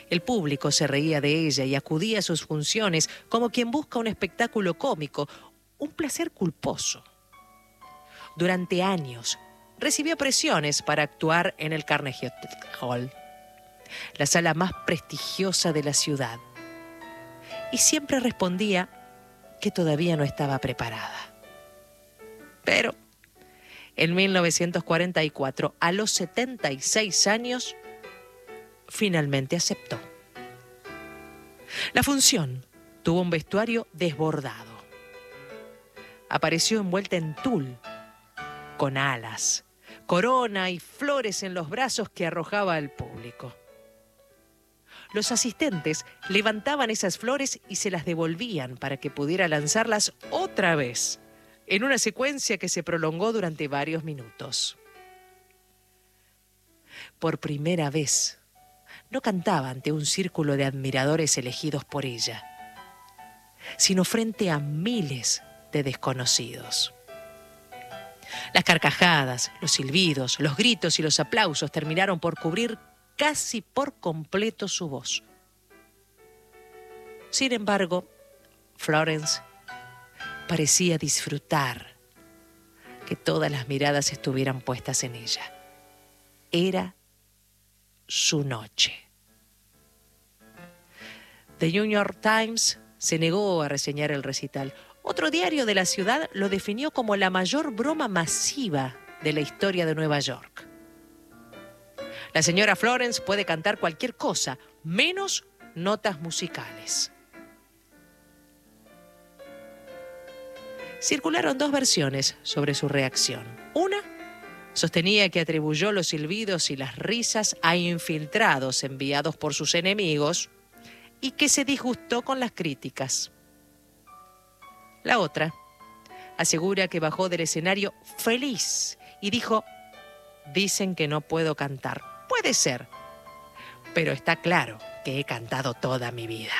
El público se reía de ella y acudía a sus funciones como quien busca un espectáculo cómico, un placer culposo. Durante años recibió presiones para actuar en el Carnegie Hall, la sala más prestigiosa de la ciudad, y siempre respondía que todavía no estaba preparada. Pero en 1944, a los 76 años, finalmente aceptó. La función tuvo un vestuario desbordado. Apareció envuelta en tul, con alas, corona y flores en los brazos que arrojaba al público. Los asistentes levantaban esas flores y se las devolvían para que pudiera lanzarlas otra vez, en una secuencia que se prolongó durante varios minutos. Por primera vez, no cantaba ante un círculo de admiradores elegidos por ella, sino frente a miles de desconocidos. Las carcajadas, los silbidos, los gritos y los aplausos terminaron por cubrir casi por completo su voz. Sin embargo, Florence parecía disfrutar que todas las miradas estuvieran puestas en ella. Era su noche. The New York Times se negó a reseñar el recital. Otro diario de la ciudad lo definió como la mayor broma masiva de la historia de Nueva York. La señora Florence puede cantar cualquier cosa, menos notas musicales. Circularon dos versiones sobre su reacción. Una sostenía que atribuyó los silbidos y las risas a infiltrados enviados por sus enemigos y que se disgustó con las críticas. La otra asegura que bajó del escenario feliz y dijo: dicen que no puedo cantar. Puede ser, pero está claro que he cantado toda mi vida.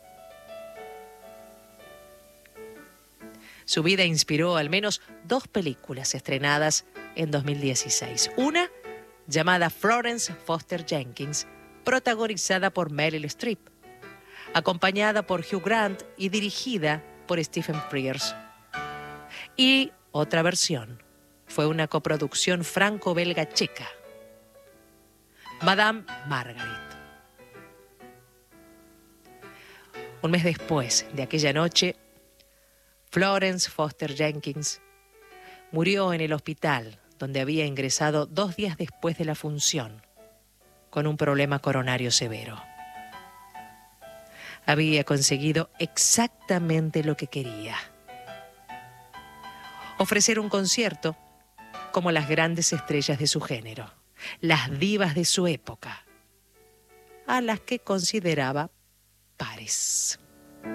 Su vida inspiró al menos 2 películas estrenadas en 2016. Una llamada Florence Foster Jenkins, protagonizada por Meryl Streep, acompañada por Hugh Grant y dirigida por Stephen Frears. Y otra versión fue una coproducción franco-belga-checa, Madame Margaret. Un mes después de aquella noche, Florence Foster Jenkins murió en el hospital donde había ingresado 2 días después de la función, con un problema coronario severo. Había conseguido exactamente lo que quería: ofrecer un concierto como las grandes estrellas de su género, las divas de su época, a las que consideraba pares.